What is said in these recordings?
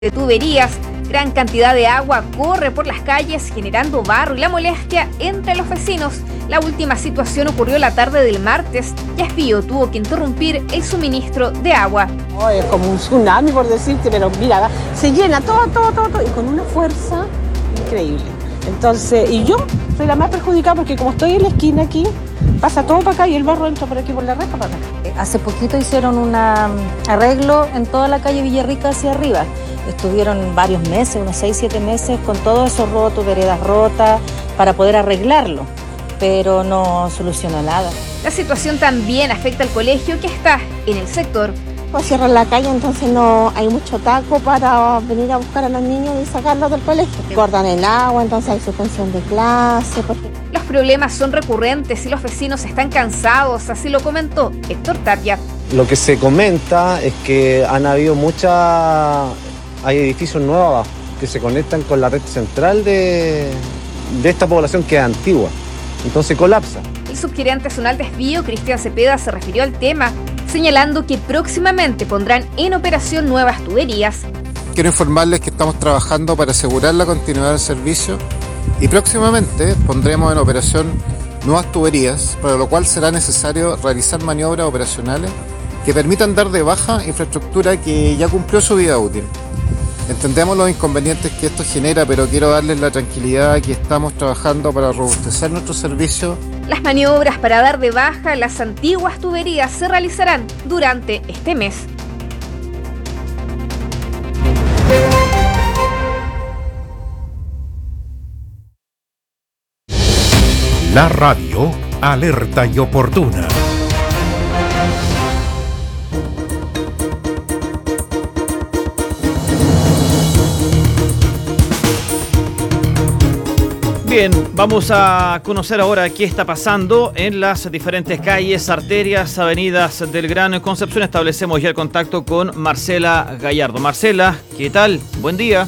de tuberías. Gran cantidad de agua corre por las calles generando barro y la molestia entre los vecinos. La última situación ocurrió la tarde del martes y Espío tuvo que interrumpir el suministro de agua. Oh, es como un tsunami por decirte, pero mira, se llena todo y con una fuerza increíble. Entonces, y yo soy la más perjudicada porque como estoy en la esquina aquí, pasa todo para acá y el barro entra por aquí por la reja para acá. Hace poquito hicieron un arreglo en toda la calle Villarrica hacia arriba. Estuvieron varios meses, unos 6-7 meses, con todo eso roto, veredas rotas, para poder arreglarlo, pero no solucionó nada. La situación también afecta al colegio que está en el sector. Pues cierran la calle, entonces no hay mucho taco para venir a buscar a los niños y sacarlos del colegio. Cortan el agua, entonces hay suspensión de clase. Los problemas son recurrentes y los vecinos están cansados, así lo comentó Héctor Tapia. Lo que se comenta es que hay edificios nuevos abajo que se conectan con la red central de esta población que es antigua, entonces colapsa. El subgerente zonal de Espío, Cristian Cepeda, se refirió al tema, señalando que próximamente pondrán en operación nuevas tuberías. Quiero informarles que estamos trabajando para asegurar la continuidad del servicio y próximamente pondremos en operación nuevas tuberías, para lo cual será necesario realizar maniobras operacionales que permitan dar de baja infraestructura que ya cumplió su vida útil. Entendemos los inconvenientes que esto genera, pero quiero darles la tranquilidad que estamos trabajando para robustecer nuestro servicio. Las maniobras para dar de baja las antiguas tuberías se realizarán durante este mes. La radio alerta y oportuna. Bien, vamos a conocer ahora qué está pasando en las diferentes calles, arterias, avenidas del Gran Concepción. Establecemos ya el contacto con Marcela Gallardo. Marcela, ¿qué tal? Buen día.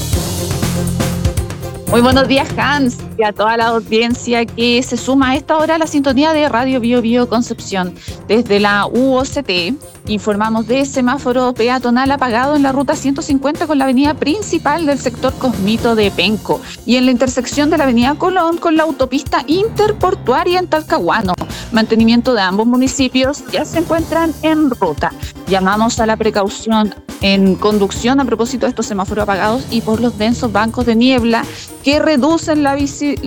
Muy buenos días, Hans, y a toda la audiencia que se suma a esta hora a la sintonía de Radio Bio Bio Concepción. Desde la UOCT informamos de semáforo peatonal apagado en la ruta 150 con la avenida principal del sector Cosmito de Penco y en la intersección de la avenida Colón con la autopista interportuaria en Talcahuano. Mantenimiento de ambos municipios ya se encuentran en ruta. Llamamos a la precaución en conducción a propósito de estos semáforos apagados y por los densos bancos de niebla que reducen la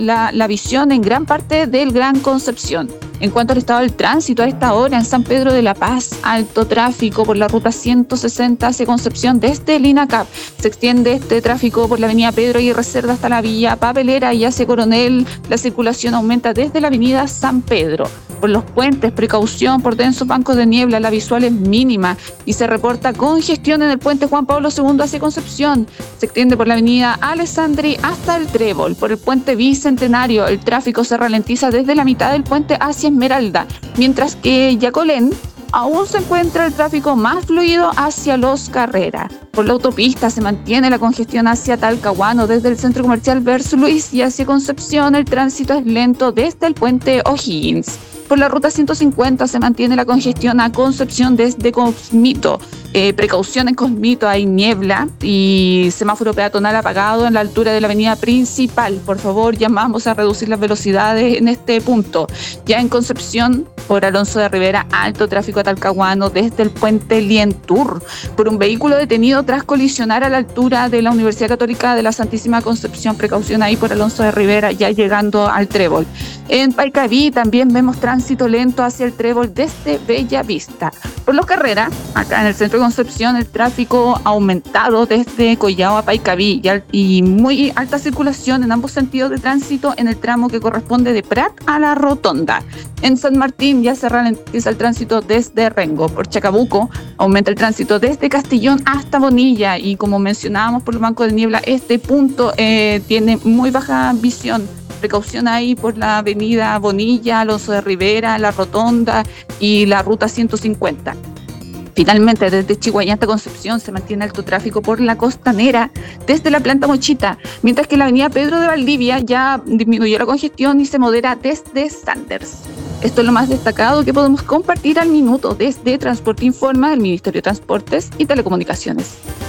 visión en gran parte del Gran Concepción. En cuanto al estado del tránsito, a esta hora en San Pedro de la Paz, alto tráfico por la ruta 160 hacia Concepción desde el INACAP. Se extiende este tráfico por la avenida Pedro Aguirre Cerda hasta la vía Papelera y hacia Coronel. La circulación aumenta desde la avenida San Pedro. Por los puentes, precaución por densos bancos de niebla, la visual es mínima y se reporta congestión en el puente Juan Pablo II hacia Concepción. Se extiende por la avenida Alessandri hasta el Trébol. Por el puente Bicentenario, el tráfico se ralentiza desde la mitad del puente hacia Esmeralda, mientras que Yacolén aún se encuentra el tráfico más fluido hacia Los Carreras. Por la autopista se mantiene la congestión hacia Talcahuano desde el centro comercial Verso Luis y hacia Concepción el tránsito es lento desde el puente O'Higgins. Por la ruta 150 se mantiene la congestión a Concepción desde Cosmito. Precaución en Cosmito, hay niebla y semáforo peatonal apagado en la altura de la avenida principal. Por favor, llamamos a reducir las velocidades en este punto. Ya en Concepción, por Alonso de Rivera, alto tráfico a Talcahuano desde el puente Lientur. Por un vehículo detenido tras colisionar a la altura de la Universidad Católica de la Santísima Concepción. Precaución ahí por Alonso de Rivera, ya llegando al Trébol. En Paicaví también vemos tránsito lento hacia el Trébol desde Bella Vista. Por Los Carreras, acá en el centro de Concepción, el tráfico ha aumentado desde Collao a Paicaví y muy alta circulación en ambos sentidos de tránsito en el tramo que corresponde de Prat a la Rotonda. En San Martín ya se ralentiza el tránsito desde Rengo. Por Chacabuco aumenta el tránsito desde Castellón hasta Bonilla y como mencionábamos por los bancos de niebla, este punto tiene muy baja visión. Precaución ahí por la avenida Bonilla, Alonso de Rivera, la Rotonda y la ruta 150. Finalmente, desde Chihuayante hasta Concepción se mantiene alto tráfico por la Costanera desde la planta Mochita, mientras que la avenida Pedro de Valdivia ya disminuyó la congestión y se modera desde Sanders. Esto es lo más destacado que podemos compartir al minuto desde Transporte Informa del Ministerio de Transportes y Telecomunicaciones.